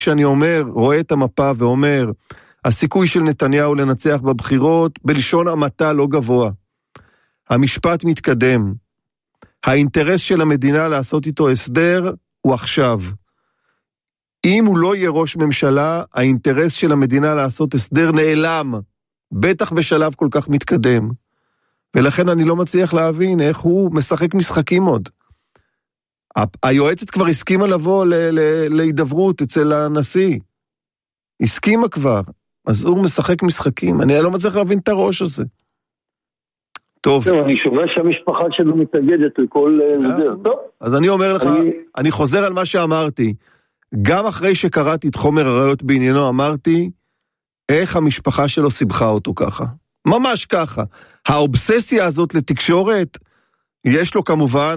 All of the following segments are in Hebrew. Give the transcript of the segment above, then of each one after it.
כשאני רואה את המפה ואומר, הסיכוי של נתניהו לנצח בבחירות, בלשון המעטה לא גבוה. המשפט מתקדם. האינטרס של המדינה לעשות איתו הסדר הוא עכשיו. אם הוא לא יהיה ראש ממשלה, האינטרס של המדינה לעשות הסדר נעלם, בטח בשלב כל כך מתקדם. ולכן אני לא מצליח להבין איך הוא משחק משחקים עוד. היועצת כבר הסכימה לבוא להידברות אצל הנשיא. הסכימה כבר. אז הוא משחק משחקים. אני לא מצליח להבין את הראש הזה. טוב. אני שומע שהמשפחה שלו מתנגדת לכל זה. אז אני אומר לך, אני חוזר על מה שאמרתי. גם אחרי שקראתי את חומר הראיות בעניינו, אמרתי, איך המשפחה שלו סיבכה אותו ככה. ממש ככה. האובססיה הזאת לתקשורת, יש לו כמובן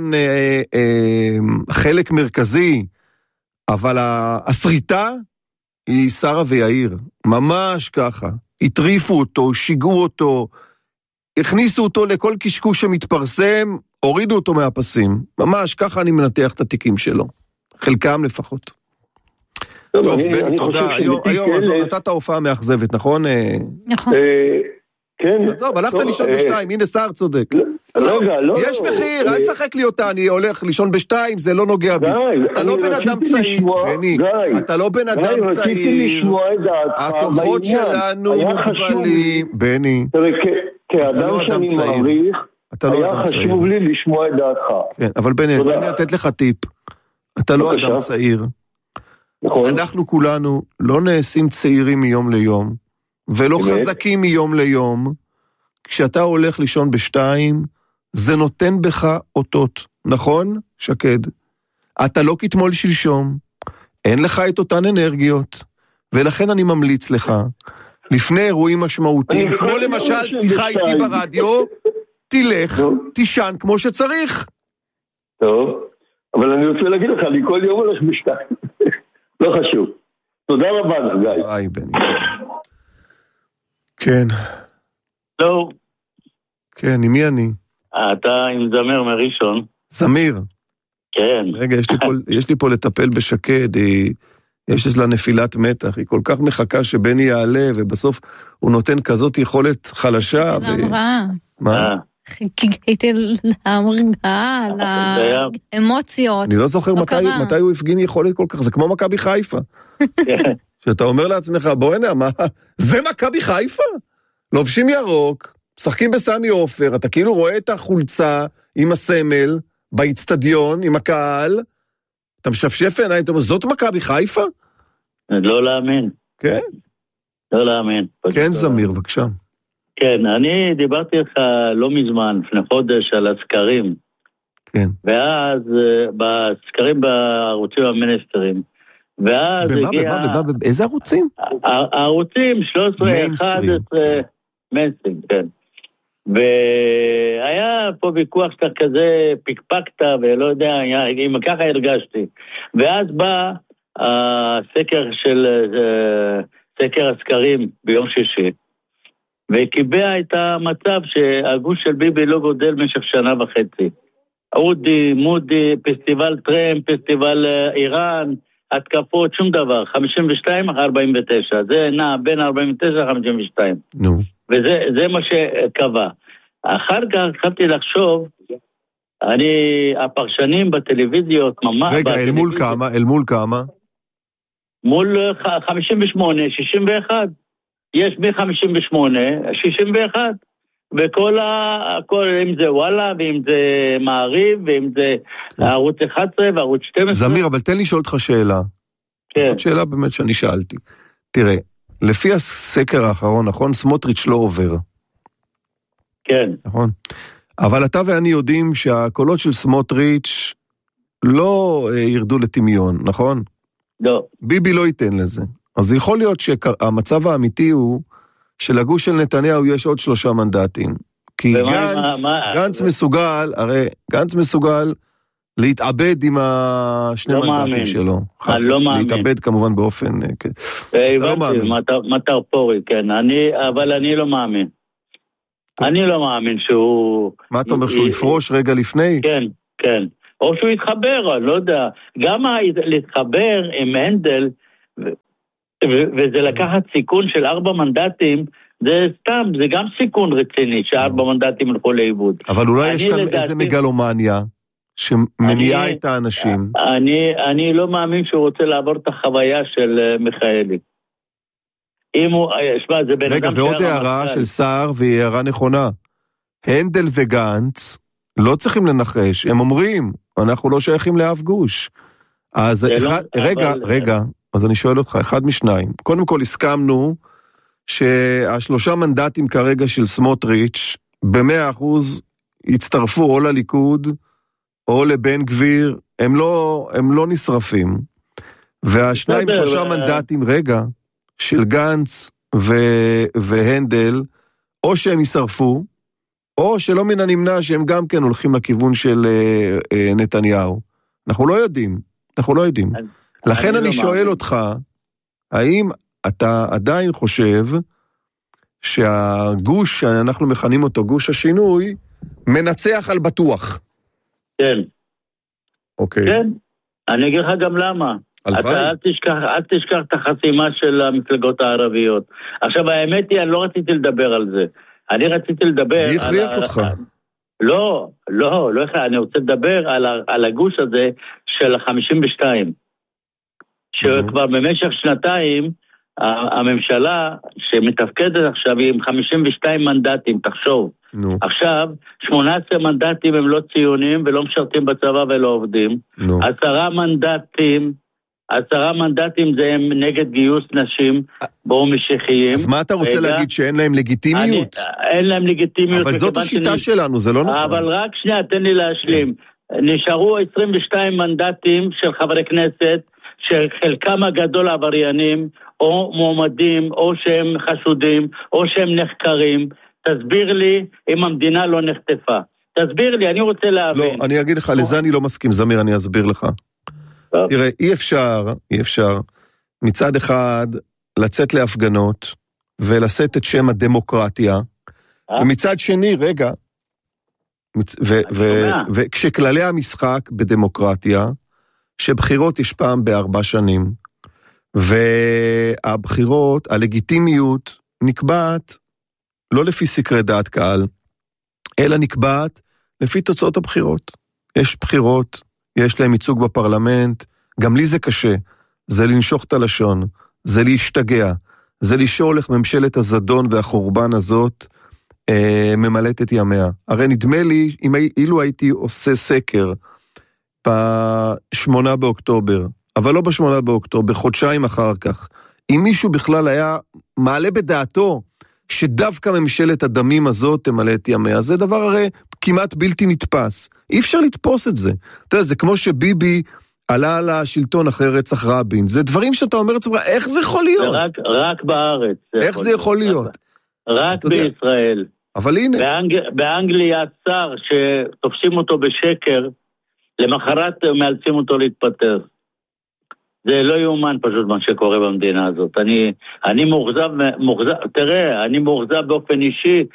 חלק מרכזי, אבל הסריטה היא שרה ויאיר. ממש ככה. הטריפו אותו, שיגעו אותו, הכניסו אותו לכל קשקוש שמתפרסם, הורידו אותו מהפסים. ממש ככה אני מנתח את התיקים שלו. חלקם לפחות. טוב, בני, תודה. היום, נתת ההופעה מאכזבת, נכון? נכון. כן. עזוב, הלכת לישון בשתיים, הנה שר צודק. יש מחיר, אל תשחק לי אותה, אני הולך לישון בשתיים, זה לא נוגע בי. אתה לא בן אדם צעיר, בני, אתה לא בן אדם צעיר, הכוחות שלנו מוגבלים, בני. כאדם שאני מעריך, היה חשוב לי לשמוע את דעתך. כן, אבל בני, תן לי לתת לך טיפ. אתה לא אדם צעיר. אנחנו כולנו לא נעשים צעירים מיום ליום, ולא חזקים מיום ליום. כשאתה הולך לישון בשתיים, זה נותן בך אותות. נכון, שקד? אתה לא כתמול שלשום, אין לך את אותן אנרגיות, ולכן אני ממליץ לך, לפני אירועים משמעותיים, כמו למשל שיחה איתי ברדיו, תלך, תישן כמו שצריך. טוב, אבל אני רוצה להגיד לך, אני כל יום הולך בשתיים. לא חשוב. תודה רבה, גיא. ביי, בני. כן. לא. כן, עם מי אני? אתה עם זמיר מראשון. זמיר. כן. רגע, יש לי פה לטפל בשקד, יש לה נפילת מתח, היא כל כך מחכה שבני יעלה, ובסוף הוא נותן כזאת יכולת חלשה. מה? חיכיתי להמרגעה, לאמוציות. אני לא זוכר מתי הוא הפגין יכולת כל כך, זה כמו מכבי חיפה. שאתה אומר לעצמך, בוא הנה, מה? זה מכבי חיפה? לובשים ירוק, משחקים בסמי עופר, אתה כאילו רואה את החולצה עם הסמל, באצטדיון, עם הקהל, אתה משפשף עיניים, אתה אומר, זאת מכבי חיפה? לא להאמין. כן? לא להאמין. כן, זמיר, בבקשה. כן, אני דיברתי לך לא מזמן, לפני חודש, על הסקרים. כן. ואז, בסקרים בערוצים המיניסטרים. ואז הגיע... איזה ערוצים? הערוצים 13, 11, מיינסטרים, כן. והיה פה ויכוח שאתה כזה פיקפקת, ולא יודע, אם ככה הרגשתי. ואז בא הסקר של, סקר הסקרים ביום שישי, וקיבע את המצב שהגוש של ביבי לא גודל במשך שנה וחצי. אודי, מודי, פסטיבל טרמפ, פסטיבל איראן, התקפות, שום דבר, 52 אחר 49, זה נע בין 49 ל-52. נו. וזה מה שקבע. אחר כך התחלתי לחשוב, הפרשנים בטלוויזיות ממש... רגע, אל מול כמה? אל מול כמה? מול 58, 61. יש מ-58, 61. וכל אם זה וואלה, ואם זה מעריב, ואם זה ערוץ 11 וערוץ 12. זמיר, אבל תן לי לשאול אותך שאלה. כן. זאת שאלה באמת שאני שאלתי. תראה, לפי הסקר האחרון, נכון? סמוטריץ' לא עובר. כן. נכון? אבל אתה ואני יודעים שהקולות של סמוטריץ' לא ירדו לטמיון, נכון? לא. ביבי לא ייתן לזה. אז יכול להיות שהמצב האמיתי הוא שלגוש של נתניהו יש עוד 3 מנדטים. כי גנץ מסוגל, הרי גנץ מסוגל להתאבד עם השני מנדטים שלו. אני לא מאמין. להתאבד כמובן באופן... הבנתי, מטר פורי, כן. אבל אני לא מאמין. אני לא מאמין שהוא... מה אתה אומר, שהוא יפרוש רגע לפני? כן, כן. או שהוא יתחבר, אני לא יודע. גם להתחבר עם הנדל, וזה לקחת סיכון של 4 מנדטים, זה סתם, זה גם סיכון רציני, ש4 מנדטים הלכו לאיבוד. אבל אולי יש כאן איזה מגלומניה, שמניעה את האנשים. אני לא מאמין שהוא רוצה לעבור את החוויה של מיכאלי. אם הוא, שמה, זה בן רגע, ועוד הערה של שר, והיא הערה נכונה. הנדל וגנץ לא צריכים לנחש, הם אומרים, אנחנו לא שייכים לאף גוש. אז רגע, אז אני שואל אותך, אחד משניים. קודם כל הסכמנו שה3 מנדטים כרגע של סמוטריץ' ב100% יצטרפו או לליכוד או לבן גביר, הם לא נשרפים. והשניים 3 מנדטים רגע של גנץ והנדל, או שהם ישרפו, או שלא מן הנמנע שהם גם כן הולכים לכיוון של נתניהו. אנחנו לא יודעים. לכן אני שואל אותך, האם אתה עדיין חושב שהגוש שאנחנו מכנים אותו גוש השינוי, מנצח על בטוח? כן. אוקיי. כן, אני אגיד לך גם למה. אל תשכח את החסימה של המפלגות הערביות. עכשיו האמת היא, אני לא רציתי לדבר על זה. אני רציתי לדבר... מי הכריח אותך? לא, אני רוצה לדבר על הגוש הזה של 52. שכבר במשך שנתיים, הממשלה שמתפקדת עכשיו היא עם 52 מנדטים, תחשוב. עכשיו, 18 מנדטים הם לא ציונים ולא משרתים בצבא ולא עובדים. 10 מנדטים זה הם נגד גיוס נשים בו משיחיים. אז מה אתה רוצה להגיד, שאין להם לגיטימיות? אין להם לגיטימיות. אבל זאת השיטה שלנו, זה לא נכון. אבל רק שנייה, תן לי להשלים. נשארו 22 מנדטים של חברי כנסת, שחלקם הגדול עבריינים, או מועמדים, או שהם חשודים, או שהם נחקרים. תסביר לי אם המדינה לא נחטפה. תסביר לי, אני רוצה להבין. לא, אני אגיד לך, לזה אני לא מסכים, זמיר, אני אסביר לך. תראה, אי אפשר מצד אחד לצאת להפגנות ולשאת את שם הדמוקרטיה, ומצד שני, רגע, וכשכללי המשחק בדמוקרטיה, שבחירות יש פעם ב4 שנים, והבחירות, הלגיטימיות נקבעת לא לפי סקרי דעת קהל, אלא נקבעת לפי תוצאות הבחירות. יש בחירות, יש להם ייצוג בפרלמנט, גם לי זה קשה, זה לנשוך את הלשון, זה להשתגע, זה לשאול איך ממשלת הזדון והחורבן הזאת ממלאת את ימיה. הרי נדמה לי, אילו הייתי עושה סקר ב8 באוקטובר, אבל לא ב8 באוקטובר, בחודשיים אחר כך, אם מישהו בכלל היה מעלה בדעתו, שדווקא ממשלת הדמים הזאת תמלא את ימיה, זה דבר הרי כמעט בלתי נתפס. אי אפשר לתפוס את זה. אתה יודע, זה כמו שביבי עלה על השלטון אחרי רצח רבין. זה דברים שאתה אומר, איך זה יכול להיות? רק בארץ. איך זה יכול להיות? רק בישראל. אבל הנה. באנגליה שר שתופסים אותו בשקר, למחרת מאלצים אותו להתפטר. זה לא יאומן פשוט מה שקורה במדינה הזאת. אני מאוכזב, תראה, אני מאוכזב באופן אישי,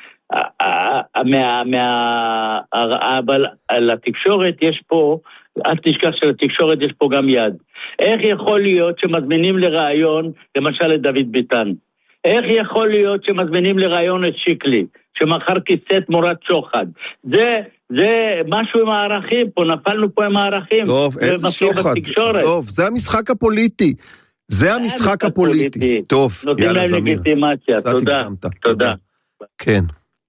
אבל לתקשורת יש פה, אל תשכח שלתקשורת יש פה גם יד. איך יכול להיות שמזמינים לרעיון, למשל את דוד ביטן? איך יכול להיות שמזמינים לרעיון את שיקלי, שמחר כיסא תמורת שוחד? זה משהו עם הערכים, פה נפלנו פה עם הערכים. טוב, איזה שוחד? טוב, זה המשחק הפוליטי. זה המשחק הפוליטי. טוב, יאללה זמיר. נותנים להם לגיטימציה, תודה. כן.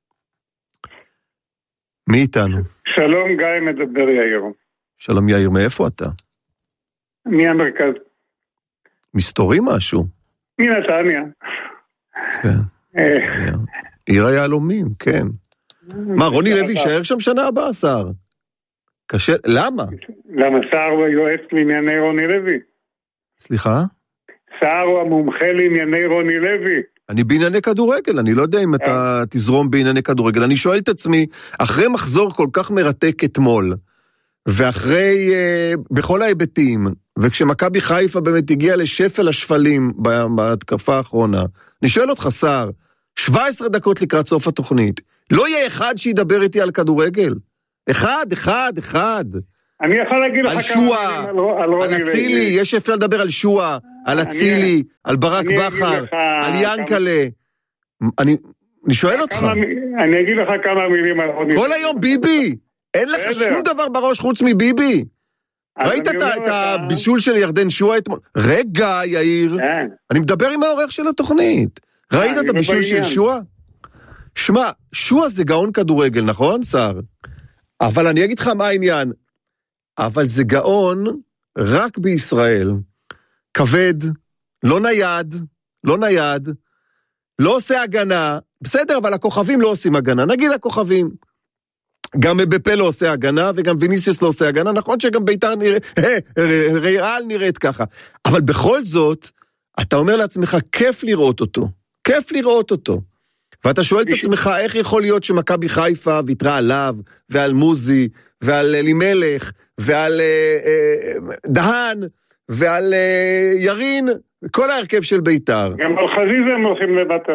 מי איתנו? שלום גיא, מדבר יאיר. שלום יאיר, מאיפה אתה? מהמרכז. מסתורי משהו? מנתניה. כן. עיר היהלומים, כן. מה, רוני לוי יישאר שם שנה הבאה, שר? קשה, למה? למה שר הוא היועץ לענייני רוני לוי. סליחה? שר הוא המומחה לענייני רוני לוי. אני בענייני כדורגל, אני לא יודע אם אתה תזרום בענייני כדורגל. אני שואל את עצמי, אחרי מחזור כל כך מרתק אתמול, ואחרי, בכל ההיבטים, וכשמכבי חיפה באמת הגיעה לשפל השפלים בהתקפה האחרונה, אני שואל אותך, שר, 17 דקות לקראת סוף התוכנית, לא יהיה אחד שידבר איתי על כדורגל? אחד. אני יכול להגיד לך כמה מילים על רוני לוי. על אצילי, יש אפשר לדבר על שואה, על הצילי, על ברק בכר, על ינקלה. אני שואל אותך. אני אגיד לך כמה מילים על רוני. כל היום ביבי? אין לך שום דבר בראש חוץ מביבי? ראית את הבישול של ירדן שועה אתמול? רגע, יאיר. אני מדבר עם העורך של התוכנית. ראית את הבישול של שועה? שמע, שועה זה גאון כדורגל, נכון, שר? אבל אני אגיד לך מה העניין. אבל זה גאון רק בישראל. כבד, לא נייד, לא עושה הגנה. בסדר, אבל הכוכבים לא עושים הגנה. נגיד הכוכבים. גם בפה לא עושה הגנה, וגם ויניסיוס לא עושה הגנה. נכון שגם ביתר ריאל נראית ככה. אבל בכל זאת, אתה אומר לעצמך, כיף לראות אותו. ואתה שואל את עצמך, איך יכול להיות שמכבי חיפה ויתרה עליו, ועל מוזי, ועל אלימלך, ועל דהן, ועל ירין, כל ההרכב של ביתר. גם על חזיזה הם הולכים לבטר.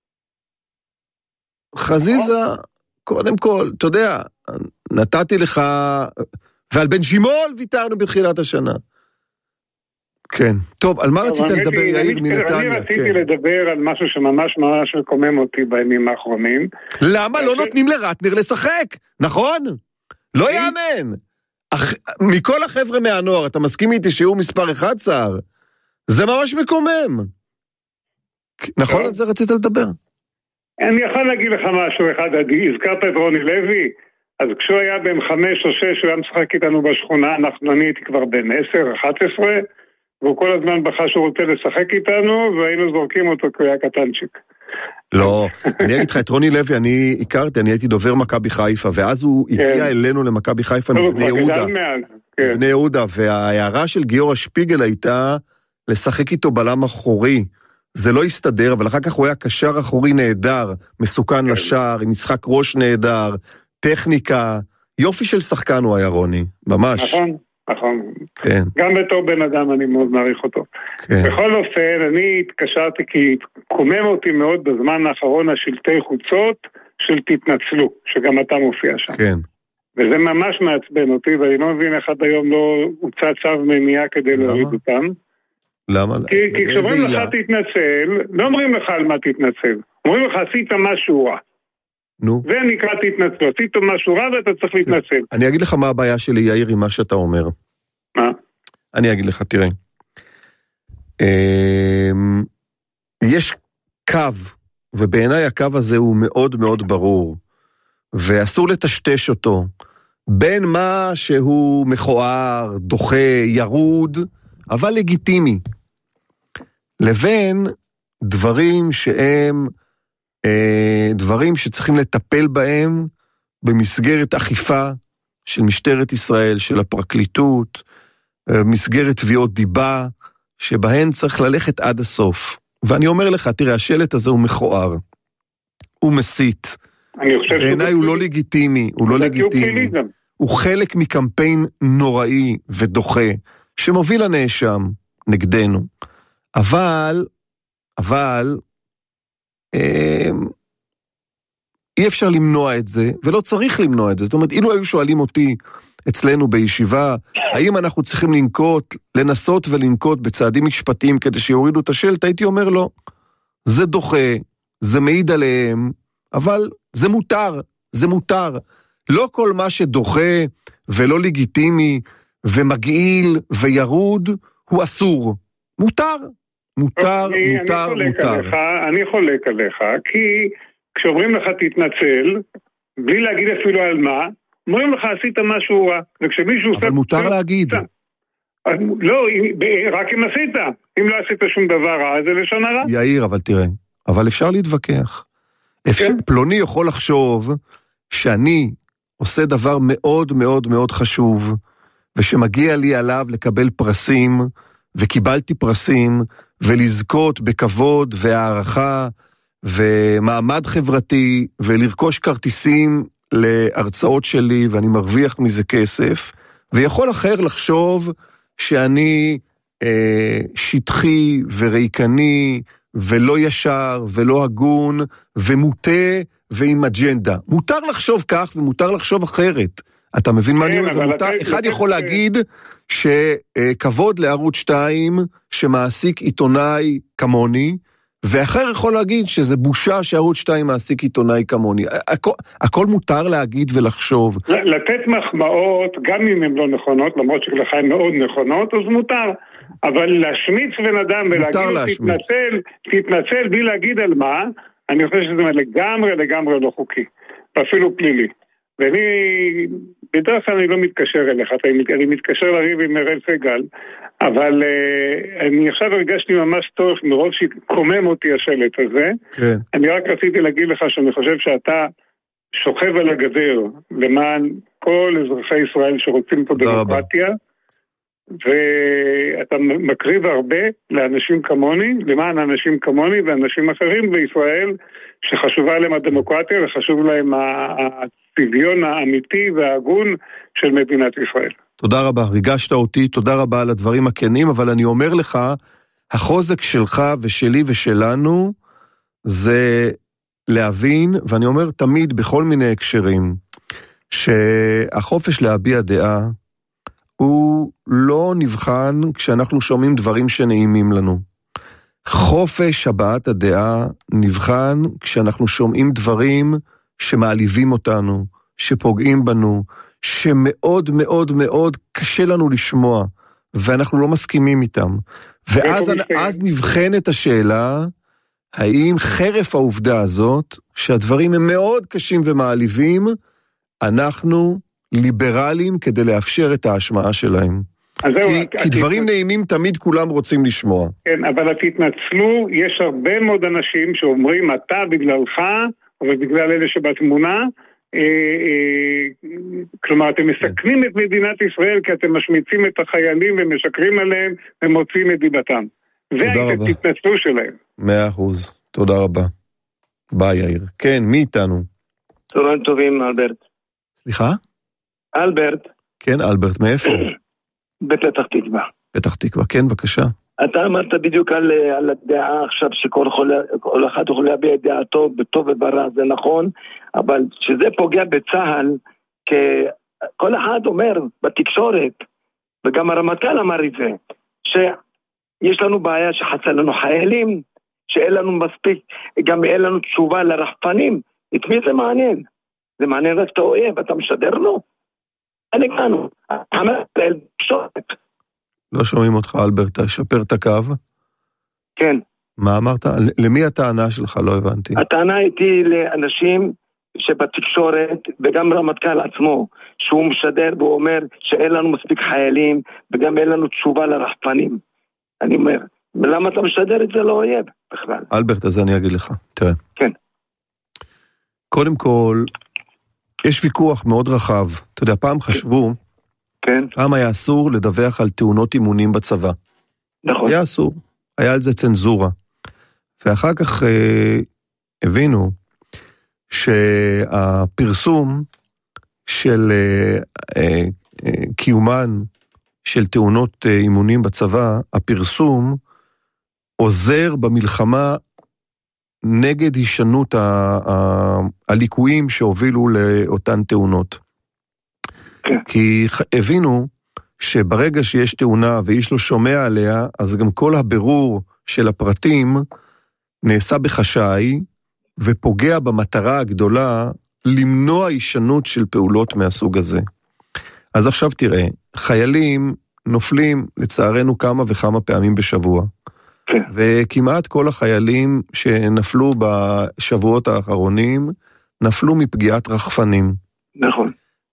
חזיזה, קודם כל, אתה יודע, נתתי לך, ועל בן שימול ויתרנו בתחילת השנה. כן. טוב, על מה רצית לדבר, יאיר מנתניה? אני רציתי לדבר על משהו שממש ממש מקומם אותי בימים האחרונים. למה לא נותנים לרטנר לשחק? נכון? לא יאמן. מכל החבר'ה מהנוער, אתה מסכים איתי שהוא מספר 1 שר? זה ממש מקומם. נכון, על זה רצית לדבר? אני יכול להגיד לך משהו אחד, הזכרת את רוני לוי, אז כשהוא היה בן 5 או 6, הוא היה משחק איתנו בשכונה, אני הייתי כבר בן 10, 11, והוא כל הזמן בכה שהוא רוצה לשחק איתנו, והיינו זורקים אותו כי הוא היה קטנצ'יק. לא, אני אגיד לך, את רוני לוי אני הכרתי, אני הייתי דובר מכבי חיפה, ואז הוא הגיע אלינו למכבי חיפה מבני יהודה. בני יהודה, וההערה של גיורא שפיגל הייתה לשחק איתו בלם אחורי. זה לא הסתדר, אבל אחר כך הוא היה קשר אחורי נהדר, מסוכן לשער, עם משחק ראש נהדר, טכניקה, יופי של שחקן הוא היה רוני, ממש. נכון. כן. גם בתור בן אדם אני מאוד מעריך אותו. כן. בכל אופן, אני התקשרתי כי קומם אותי מאוד בזמן האחרון השלטי חוצות של תתנצלו, שגם אתה מופיע שם. כן. וזה ממש מעצבן אותי, ואני לא מבין איך עד היום לא הוצא צו מניעה כדי להוריד אותם. למה? כי כשאומרים לך תתנצל, לא אומרים לך על מה תתנצל. אומרים לך עשית משהו רע. נו. זה נקרא תתנצל. עשית משהו רע ואתה צריך להתנצל. אני אגיד לך מה הבעיה שלי, יאיר, עם מה שאתה אומר. מה? אני אגיד לך, תראה. יש קו, ובעיניי הקו הזה הוא מאוד מאוד ברור, ואסור לטשטש אותו, בין מה שהוא מכוער, דוחה, ירוד, אבל לגיטימי, לבין דברים שהם דברים שצריכים לטפל בהם במסגרת אכיפה של משטרת ישראל, של הפרקליטות, מסגרת תביעות דיבה, שבהן צריך ללכת עד הסוף. ואני אומר לך, תראה, השלט הזה הוא מכוער, הוא מסית, בעיניי הוא לא לגיטימי, הוא לא לגיטימי, הוא חלק מקמפיין נוראי ודוחה, שמוביל הנאשם נגדנו. אבל אי אפשר למנוע את זה, ולא צריך למנוע את זה. זאת אומרת, אילו היו שואלים אותי אצלנו בישיבה, האם אנחנו צריכים לנסות ולנקוט בצעדים משפטיים כדי שיורידו את השלט, הייתי אומר לא. זה דוחה, זה מעיד עליהם, אבל זה מותר. לא כל מה שדוחה ולא לגיטימי ומגעיל וירוד הוא אסור. מותר. אני חולק עליך, כי כשאומרים לך תתנצל, בלי להגיד אפילו על מה, אומרים לך עשית משהו רע, וכשמישהו... אבל מותר להגיד. לא, רק אם עשית. אם לא עשית שום דבר רע, זה לשון הרע. יאיר, אבל תראה, אבל אפשר להתווכח. פלוני יכול לחשוב שאני עושה דבר מאוד מאוד מאוד חשוב, ושמגיע לי עליו לקבל פרסים, וקיבלתי פרסים, ולזכות בכבוד והערכה, ומעמד חברתי, ולרכוש כרטיסים להרצאות שלי, ואני מרוויח מזה כסף, ויכול אחר לחשוב שאני שטחי וריקני, ולא ישר, ולא הגון, ומוטה ועם אג'נדה. מותר לחשוב כך, ומותר לחשוב אחרת. אתה מבין מה אני אומר? אחד יכול להגיד שכבוד לערוץ 2 שמעסיק עיתונאי כמוני, ואחר יכול להגיד שזה בושה שערוץ 2 מעסיק עיתונאי כמוני. הכל מותר להגיד ולחשוב. לתת מחמאות, גם אם הן לא נכונות, למרות שלך הן מאוד נכונות, אז מותר. אבל להשמיץ בן אדם ולהגיד תתנצל בלי להגיד על מה, אני חושב שזה לגמרי לא חוקי, ואפילו פלילי. ואני, בדרך כלל אני לא מתקשר אליך, אני מתקשר לריב עם אראל סגל, אבל אני עכשיו הרגשתי ממש טוב מרוב שקומם אותי השלט הזה. כן. אני רק רציתי להגיד לך שאני חושב שאתה שוכב על הגדר למען כל אזרחי ישראל שרוצים פה דמוקרטיה, ואתה מקריב הרבה לאנשים כמוני, למען אנשים כמוני ואנשים אחרים בישראל שחשובה להם הדמוקרטיה וחשוב להם הצביון האמיתי וההגון של מדינת ישראל. תודה רבה, ריגשת אותי, תודה רבה על הדברים הכנים, אבל אני אומר לך, החוזק שלך ושלי ושלנו זה להבין, ואני אומר תמיד בכל מיני הקשרים, שהחופש להביע דעה הוא לא נבחן כשאנחנו שומעים דברים שנעימים לנו. חופש הבעת הדעה נבחן כשאנחנו שומעים דברים שמעליבים אותנו, שפוגעים בנו, שמאוד מאוד מאוד קשה לנו לשמוע, ואנחנו לא מסכימים איתם. ואז נבחן את השאלה, האם חרף העובדה הזאת, שהדברים הם מאוד קשים ומעליבים, אנחנו ליברליים כדי לאפשר את ההשמעה שלהם. כי דברים נעימים תמיד כולם רוצים לשמוע. כן, אבל תתנצלו, יש הרבה מאוד אנשים שאומרים, אתה בגללך, ובגלל אלה שבתמונה, כלומר אתם מסכנים את מדינת ישראל כי אתם משמיצים את החיילים ומשקרים עליהם ומוצאים את דיבתם. זה ההתנצלות שלהם. 100%, תודה רבה. ביי יאיר. כן, מי איתנו? צהריים טובים, אלברט. סליחה? אלברט. כן, אלברט, מאיפה? בפתח תקווה. פתח תקווה, כן, בבקשה. אתה אמרת בדיוק על הדעה עכשיו שכל אחד יכול להביע את דעתו בטוב וברע, זה נכון, אבל שזה פוגע בצהל, כל אחד אומר בתקשורת, וגם הרמטכ"ל אמר את זה, שיש לנו בעיה שחסר לנו חיילים, שאין לנו מספיק, גם אין לנו תשובה לרחפנים. את מי זה מעניין? זה מעניין רק את האויב, אתה משדר לו? אני כאנו, המטל תקשורת. לא שומעים אותך, אלברט, תשפר את הקו. כן. מה אמרת? למי הטענה שלך? לא הבנתי. הטענה הייתי לאנשים שבתקשורת, וגם רמטכ"ל עצמו, שהוא משדר והוא אומר שאין לנו מספיק חיילים, וגם אין לנו תשובה לרחפנים. אני אומר, למה אתה משדר את זה לא אויב בכלל? אלברט, אז אני אגיד לך. תראה. כן. קודם כל, יש ויכוח מאוד רחב. אתה יודע, פעם חשבו, כן. פעם היה אסור לדווח על תאונות אימונים בצבא. נכון. היה אסור. היה על זה צנזורה. ואחר כך הבינו שהפרסום של קיומן של תאונות אימונים בצבא, הפרסום עוזר במלחמה נגד הישנות הליקויים שהובילו לאותן תאונות. כי הבינו שברגע שיש תאונה ואיש לא שומע עליה, אז גם כל הבירור של הפרטים נעשה בחשאי, ופוגע במטרה הגדולה למנוע הישנות של פעולות מהסוג הזה. אז עכשיו תראה, חיילים נופלים לצערנו כמה וכמה פעמים בשבוע. וכמעט כל החיילים שנפלו בשבועות האחרונים, נפלו מפגיעת רחפנים. נכון.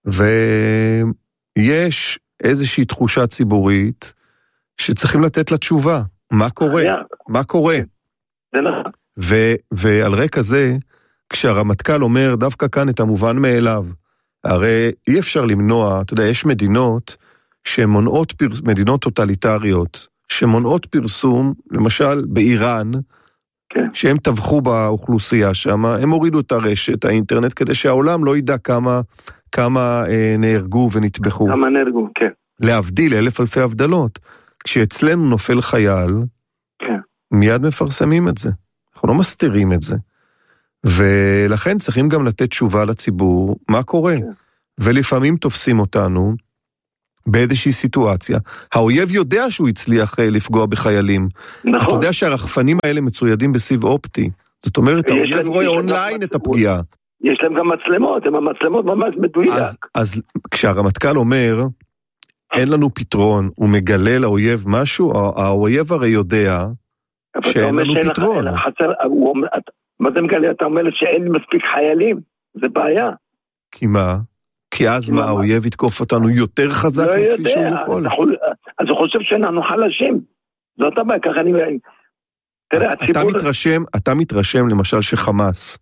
ויש איזושהי תחושה ציבורית, שצריכים לתת לה תשובה. מה קורה? מה קורה? זה נכון. ועל רקע זה, כשהרמטכ"ל אומר דווקא כאן את המובן מאליו, הרי אי אפשר למנוע, אתה יודע, יש מדינות שמונעות, מדינות טוטליטריות, שמונעות פרסום, למשל באיראן, כן. שהם טבחו באוכלוסייה שם, הם הורידו את הרשת, האינטרנט, כדי שהעולם לא ידע כמה נהרגו ונטבחו. כמה נהרגו, כן. להבדיל, אלף אלפי הבדלות. כשאצלנו נופל חייל, כן. מיד מפרסמים את זה. אנחנו לא מסתירים את זה. ולכן צריכים גם לתת תשובה לציבור, מה קורה. כן. ולפעמים תופסים אותנו, באיזושהי סיטואציה, האויב יודע שהוא הצליח לפגוע בחיילים. נכון. אתה יודע שהרחפנים האלה מצוידים בסיב אופטי. זאת אומרת, האויב רואה אונליין את הפגיעה. יש להם גם מצלמות, הם המצלמות ממש מדויק. אז כשהרמטכ"ל אומר, אין לנו פתרון, הוא מגלה לאויב משהו, האויב הרי יודע שאין לנו פתרון. מה זה מגלה? אתה אומר שאין מספיק חיילים, זה בעיה. כי מה? כי אז מה, האויב יתקוף אותנו יותר חזק מכפי שהוא יכול. אז הוא חושב שאנחנו חלשים. זאת הבעיה, ככה אני... תראה, אתה מתרשם למשל שחמאס,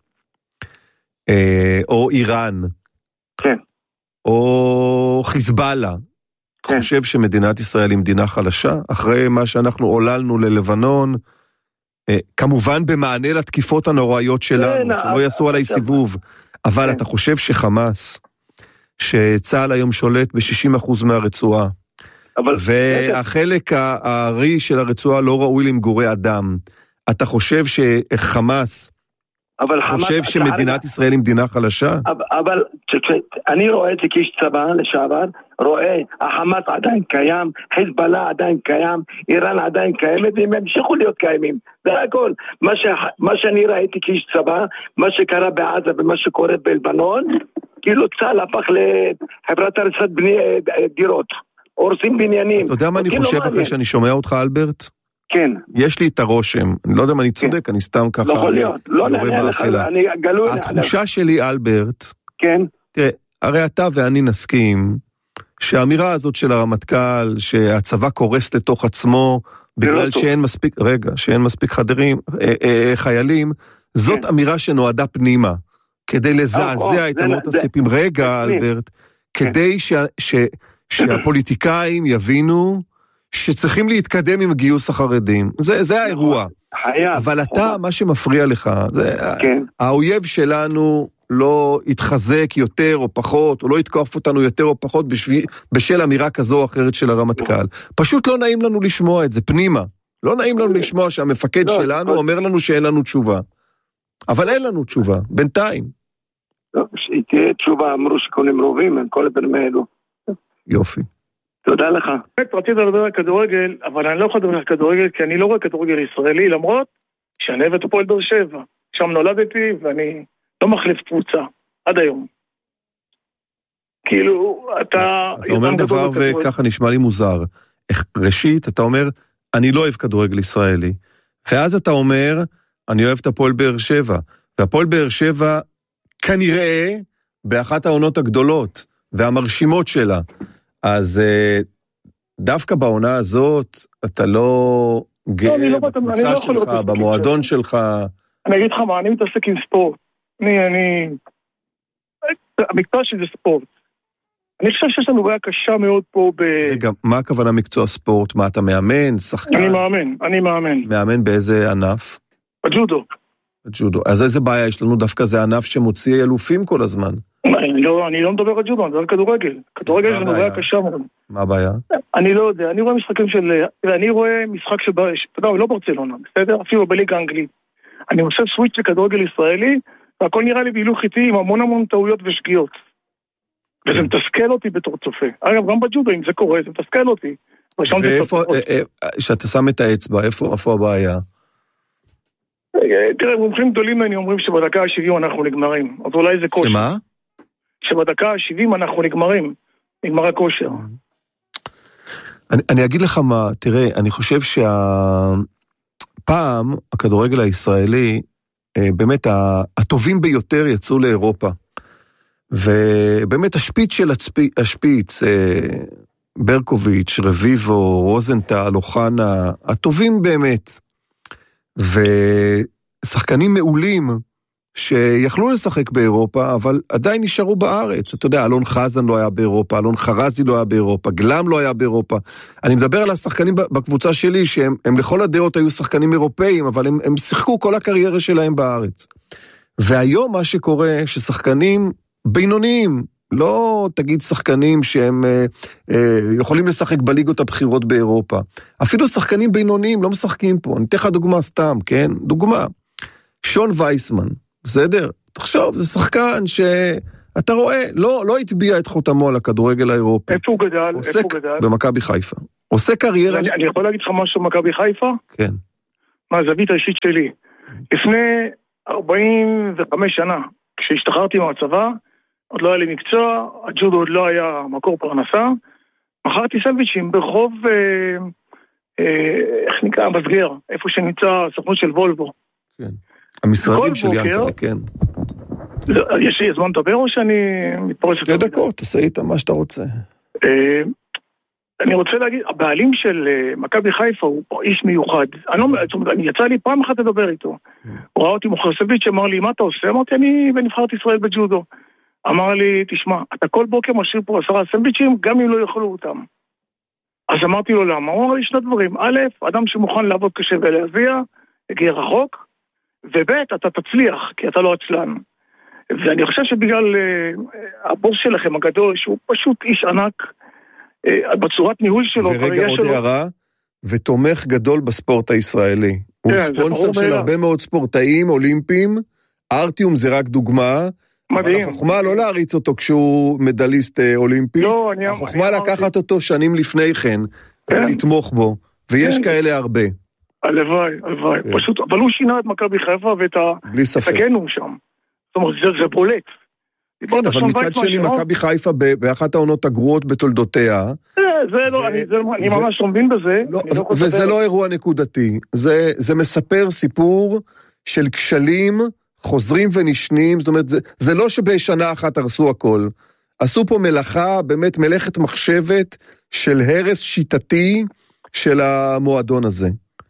או איראן, כן. או חיזבאללה, כן. חושב שמדינת ישראל היא מדינה חלשה, אחרי מה שאנחנו עוללנו ללבנון, כמובן במענה לתקיפות הנוראיות שלנו, שלא יעשו עליי סיבוב, אבל אתה חושב שחמאס, שצה"ל היום שולט ב-60% מהרצועה, והחלק הארי של הרצועה לא ראוי למגורי אדם, אתה חושב שחמאס חושב שמדינת ישראל היא מדינה חלשה? אבל אני רואה את זה כאיש צבא לשעבר, רואה החמאס עדיין קיים, חיזבאללה עדיין קיים, איראן עדיין קיימת, והם המשיכו להיות קיימים. זה הכל. מה שאני ראיתי כאיש צבא, מה שקרה בעזה ומה שקורה בלבנון, כאילו צה"ל הפך לחברת הריסת דירות, הורסים בניינים. אתה יודע מה אני חושב אחרי שאני שומע אותך, אלברט? כן. יש לי את הרושם, אני לא יודע אם אני צודק, אני סתם ככה... לא יכול להיות, לא נענה לך, אני גלוי... התחושה שלי, אלברט, כן. תראה, הרי אתה ואני נסכים שהאמירה הזאת של הרמטכ"ל, שהצבא קורס לתוך עצמו, בגלל שאין מספיק, שאין מספיק חיילים, זאת אמירה שנועדה פנימה, כדי לזעזע את אמות הסיפים. רגע, אלברט, כדי שהפוליטיקאים יבינו שצריכים להתקדם עם גיוס החרדים. זה האירוע. אבל אתה, מה שמפריע לך, האויב שלנו לא יתחזק יותר או פחות, או לא יתקוף אותנו יותר או פחות בשל אמירה כזו או אחרת של הרמטכ"ל. פשוט לא נעים לנו לשמוע את זה, פנימה. לא נעים לנו לשמוע שהמפקד שלנו אומר לנו שאין לנו תשובה. אבל אין לנו תשובה, בינתיים. תהיה תשובה, אמרו שקונים רובים, הם כל הדברים האלו. יופי. תודה לך. רציתי לדבר על כדורגל, אבל אני לא יכול לדבר על כדורגל, כי אני לא רואה כדורגל ישראלי, למרות שאני אוהב את הפועל באר שבע. שם נולדתי, ואני לא מחליף קבוצה, עד היום. כאילו, אתה אומר דבר וככה נשמע לי מוזר. ראשית, אתה אומר, אני לא אוהב כדורגל ישראלי. ואז אתה אומר, אני אוהב את הפועל באר שבע. והפועל באר שבע, כנראה, באחת העונות הגדולות והמרשימות שלה. אז דווקא בעונה הזאת, אתה לא גאה בקבוצה שלך, במועדון שלך. אני אגיד לך מה, אני מתעסק עם ספורט. המקצוע שלי זה ספורט. אני חושב שיש לנו בעיה קשה מאוד פה רגע, מה הכוונה מקצוע ספורט? מה, אתה מאמן, שחקן? אני מאמן. מאמן באיזה ענף? בג'ודו. בג'ודו. אז איזה בעיה יש לנו? דווקא זה ענף שמוציא אלופים כל הזמן. אני לא מדבר על ג'ודו, אני מדבר על כדורגל. כדורגל יש לנו בעיה קשה מאוד. מה הבעיה? אני לא יודע, אני רואה משחקים אני רואה משחק אתה יודע, לא ברצלונה, בסדר? אפילו בליגה האנגלית. אני עושה סוויץ' לכדורגל ישראלי, והכל נראה לי בהילוך איתי עם המון טעויות ושגיאות. וזה מתסכל אותי בתור צופה. אגב, גם בג'ודו, אם זה קורה, זה מתסכל אותי. ואיפה, שאתה שם את האצבע, איפה הבעיה? תראה, מומחים גדולים ממני אומרים שבדקה ה-70 אנחנו נגמרים. אז אולי זה כושר. שמה? שבדקה ה-70 אנחנו נגמרים. נגמר הכושר. אני אגיד לך מה, תראה, אני חושב שהפעם הכדורגל הישראלי, באמת הטובים ביותר יצאו לאירופה. ובאמת השפיץ של השפיץ, ברקוביץ', רביבו, רוזנטל, אוחנה, הטובים באמת. ושחקנים מעולים שיכלו לשחק באירופה, אבל עדיין נשארו בארץ. אתה יודע, אלון חזן לא היה באירופה, אלון חרזי לא היה באירופה, גלם לא היה באירופה. אני מדבר על השחקנים בקבוצה שלי, שהם לכל הדעות היו שחקנים אירופאים, אבל הם שיחקו כל הקריירה שלהם בארץ. והיום מה שקורה, ששחקנים בינוניים, לא תגיד שחקנים שהם יכולים לשחק בליגות הבחירות באירופה. אפילו שחקנים בינוניים לא משחקים פה. אני אתן לך דוגמה סתם, כן? דוגמה. שון וייסמן, בסדר? תחשוב, זה שחקן אתה רואה, לא התביע את חותמו על הכדורגל האירופי. איפה הוא גדל? עוסק במכבי חיפה. עושה קריירה... אני יכול להגיד לך משהו במכבי חיפה? כן. מהזווית האישית שלי. לפני 45 שנה, כשהשתחררתי מהצבא, עוד לא היה לי מקצוע, הג'ודו עוד לא היה מקור פרנסה, מכרתי סנדוויצ'ים ברחוב, איך נקרא, מסגר, איפה שנמצא סוכנות של וולבו. כן. המשרדים של ינקלה, כן. יש לי זמן לדבר או שאני מתפרץ? 2 דקות, תעשה איתה מה שאתה רוצה. אני רוצה להגיד, הבעלים של מכבי חיפה הוא איש מיוחד. אני יצא לי פעם אחת לדבר איתו. הוא ראה אותי מוכר סנדוויץ', אמר לי, מה אתה עושה? אמרתי, אני בנבחרת ישראל בג'ודו. אמר לי, תשמע, אתה כל בוקר משאיר פה 10 סנדוויצ'ים, גם אם לא יאכלו אותם. אז אמרתי לו למה? הוא אמר לי 2 דברים. א', אדם שמוכן לעבוד קשה ולהביע, הגיע רחוק, וב', אתה תצליח, כי אתה לא עצלן. ואני חושב שבגלל הבוס שלכם הגדול, שהוא פשוט איש ענק, בצורת ניהול שלו, ורגע עוד הערה, ותומך גדול בספורט הישראלי. הוא ספונסר של הרבה מאוד ספורטאים אולימפיים, ארטיום זה רק דוגמה, מדהים. החוכמה לא להריץ אותו כשהוא מדליסט אולימפי, החוכמה לקחת אותו שנים לפני כן, לתמוך בו, ויש כאלה הרבה. הלוואי, פשוט, אבל הוא שינה את מכבי חיפה ואת הגנום שם. זאת אומרת, זה בולט. כן, אבל מצד שני, מכבי חיפה באחת העונות הגרועות בתולדותיה. אני ממש לא מבין בזה. וזה לא אירוע נקודתי. זה מספר סיפור של כשלים חוזרים ונשנים. זאת אומרת, זה לא שבשנה אחת הרסו הכל. עשו פה מלאכה, באמת מלאכת מחשבת של הרס שיטתי של המועדון הזה.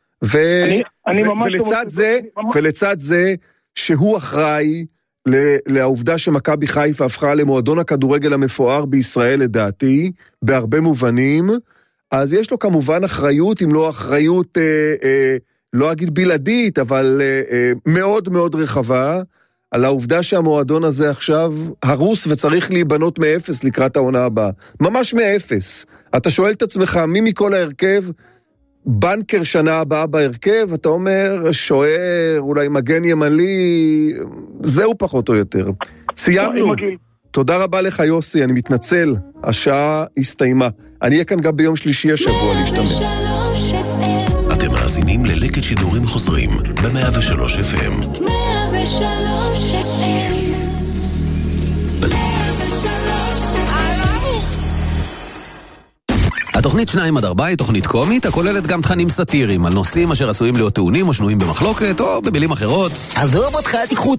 ולצד זה שהוא אחראי לעובדה שמכבי חיפה הפכה למועדון הכדורגל המפואר בישראל לדעתי, בהרבה מובנים, אז יש לו כמובן אחריות, אם לא אחריות, לא אגיד בלעדית, אבל מאוד מאוד רחבה, על העובדה שהמועדון הזה עכשיו הרוס וצריך להיבנות מאפס לקראת העונה הבאה. ממש מאפס. אתה שואל את עצמך, מי מכל ההרכב, בנקר שנה הבאה בהרכב, אתה אומר, שוער, אולי מגן ימני, זהו פחות או יותר. סיימנו. תודה רבה לך יוסי, אני מתנצל, השעה הסתיימה. אני אהיה כאן גם ביום שלישי השבוע להשתמע. אתם מאזינים ללקט שידורים חוזרים ב-103 FM. 103 FM. התוכנית 2-4 היא תוכנית קומית, הכוללת גם תכנים סאטיריים על נושאים אשר עשויים להיות טעונים או שנויים במחלוקת, או במילים אחרות. עזוב אותך, תיקחו